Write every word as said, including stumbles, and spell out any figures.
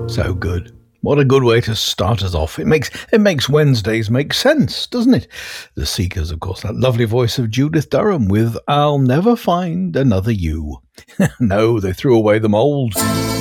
So good. What a good way to start us off. It makes it makes Wednesdays make sense, doesn't it? The Seekers, of course, that lovely voice of Judith Durham with I'll Never Find Another You. No, they threw away the mould.